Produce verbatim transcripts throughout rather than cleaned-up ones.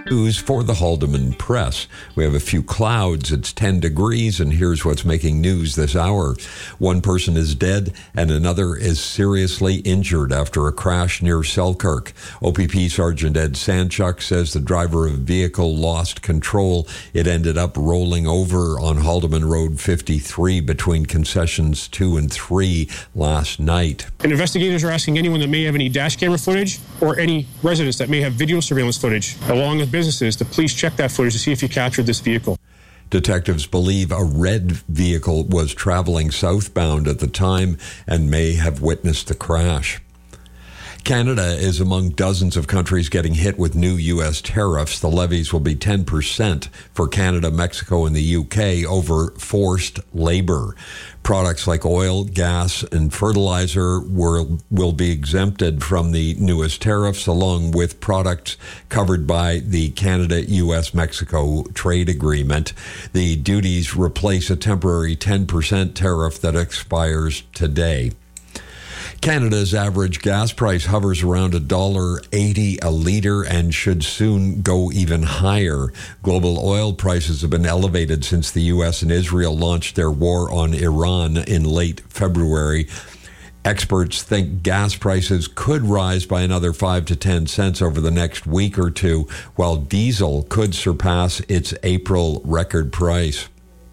News for the Haldeman Press. We have a few clouds. It's ten degrees, and here's what's making news this hour. One person is dead, and another is seriously injured after a crash near Selkirk. O P P Sergeant Ed Sanchuk says the driver of a vehicle lost control. It ended up rolling over on Haldeman Road fifty-three between concessions two and three last night. And investigators are asking anyone that may have any dash camera footage or any residents that may have video surveillance footage, along with businesses, to please check that footage to see if you captured this vehicle. Detectives believe a red vehicle was traveling southbound at the time and may have witnessed the crash. Canada is among dozens of countries getting hit with new U S tariffs. The levies will be ten percent for Canada, Mexico, and the U K over forced labor. Products like oil, gas, and fertilizer will, will be exempted from the newest tariffs, along with products covered by the Canada-U S Mexico trade agreement. The duties replace a temporary ten percent tariff that expires today. Canada's average gas price hovers around one dollar eighty a litre and should soon go even higher. Global oil prices have been elevated since the U S and Israel launched their war on Iran in late February. Experts think gas prices could rise by another five to ten cents over the next week or two, while diesel could surpass its April record price.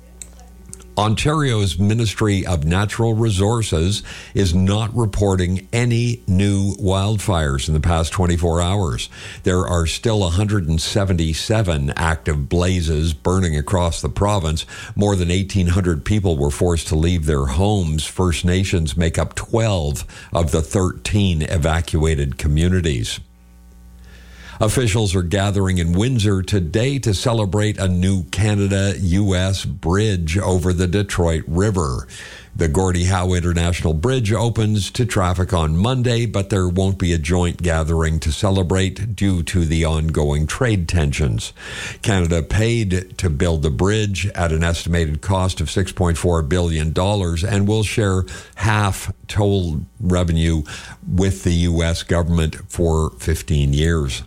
Ontario's Ministry of Natural Resources is not reporting any new wildfires in the past twenty-four hours. There are still one hundred seventy-seven active blazes burning across the province. More than eighteen hundred people were forced to leave their homes. First Nations make up twelve of the thirteen evacuated communities. Officials are gathering in Windsor today to celebrate a new Canada-U S bridge over the Detroit River. The Gordie Howe International Bridge opens to traffic on Monday, but there won't be a joint gathering to celebrate due to the ongoing trade tensions. Canada paid to build the bridge at an estimated cost of six point four billion dollars and will share half toll revenue with the U S government for fifteen years.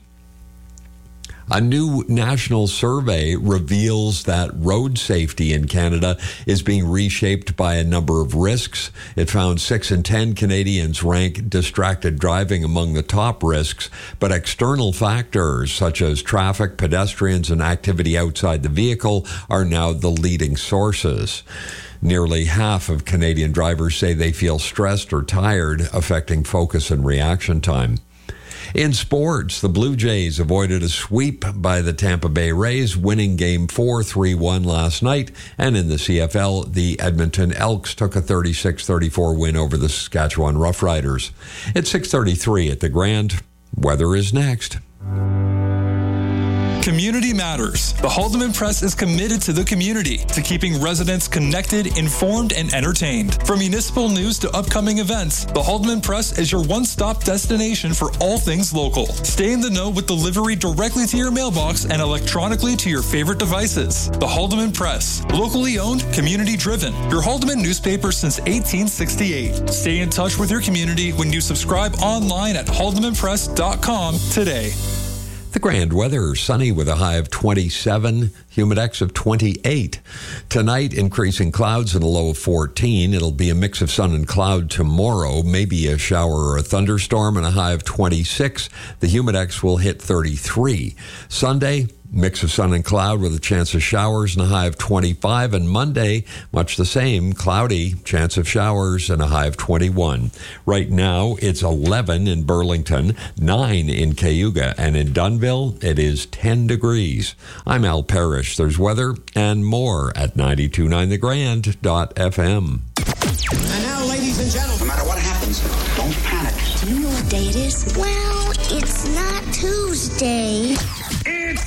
A new national survey reveals that road safety in Canada is being reshaped by a number of risks. It found six in ten Canadians rank distracted driving among the top risks, but external factors such as traffic, pedestrians, and activity outside the vehicle are now the leading sources. Nearly half of Canadian drivers say they feel stressed or tired, affecting focus and reaction time. In sports, the Blue Jays avoided a sweep by the Tampa Bay Rays, winning Game four three one last night. And in the C F L, the Edmonton Elks took a thirty-six thirty-four win over the Saskatchewan Roughriders. It's six thirty-three at the Grand. Weather is next. Community matters. The Haldeman Press is committed to the community, to keeping residents connected, informed, and entertained. From municipal news to upcoming events, the Haldeman Press is your one-stop destination for all things local. Stay in the know with delivery directly to your mailbox and electronically to your favorite devices. The Haldeman Press, locally owned, community-driven. Your Haldeman newspaper since eighteen sixty-eight. Stay in touch with your community when you subscribe online at haldeman press dot com today. The Grand weather, sunny with a high of twenty-seven, humidex of twenty-eight. Tonight, increasing clouds and a low of fourteen. It'll be a mix of sun and cloud tomorrow, maybe a shower or a thunderstorm, and a high of twenty-six. The humidex will hit thirty-three. Sunday, mix of sun and cloud with a chance of showers and a high of twenty-five. And Monday, much the same, cloudy, chance of showers and a high of twenty-one. Right now, it's eleven in Burlington, nine in Cayuga, and in Dunnville, it is ten degrees. I'm Al Parrish. There's weather and more at ninety-two point nine the grand dot f m. And now, ladies and gentlemen, no matter what happens, don't panic. Do you know what day it is? Well, it's not Tuesday. It's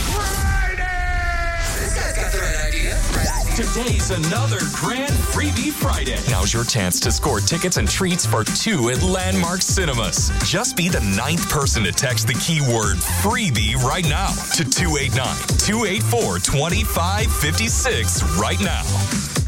Friday! This guy's got the right idea. Today's another Grand Freebie Friday. Now's your chance to score tickets and treats for two at Landmark Cinemas. Just be the ninth person to text the keyword freebie right now to two eight nine, two eight four, two five five six right now.